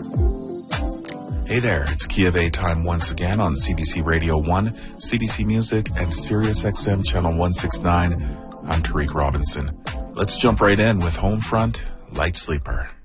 Hey there, it's Key of A time once again on CBC Radio 1, CBC Music, and Sirius XM Channel 169. I'm Tariq Robinson. Let's jump right in with Homefront, Light Sleeper.